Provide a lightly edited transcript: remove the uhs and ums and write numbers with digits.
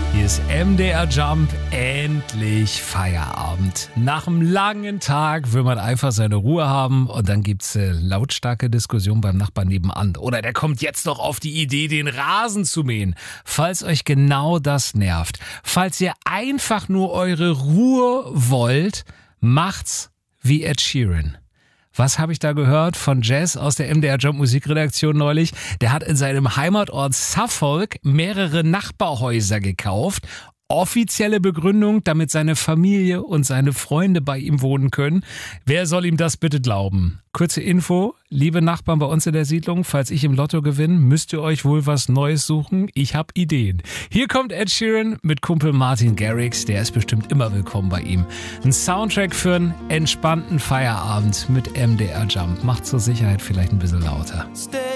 Hier ist MDR Jump, endlich Feierabend. Nach einem langen Tag will man einfach seine Ruhe haben und dann gibt's lautstarke Diskussion beim Nachbarn nebenan. Oder der kommt jetzt noch auf die Idee, den Rasen zu mähen. Falls euch genau das nervt, falls ihr einfach nur eure Ruhe wollt, macht's wie Ed Sheeran. Was habe ich da gehört von Jazz aus der MDR Jump Musikredaktion neulich? Der hat in seinem Heimatort Suffolk mehrere Nachbarhäuser gekauft. Offizielle Begründung, damit seine Familie und seine Freunde bei ihm wohnen können. Wer soll ihm das bitte glauben? Kurze Info, liebe Nachbarn bei uns in der Siedlung, falls ich im Lotto gewinne, müsst ihr euch wohl was Neues suchen. Ich habe Ideen. Hier kommt Ed Sheeran mit Kumpel Martin Garrix, der ist bestimmt immer willkommen bei ihm. Ein Soundtrack für einen entspannten Feierabend mit MDR Jump. Macht zur Sicherheit vielleicht ein bisschen lauter.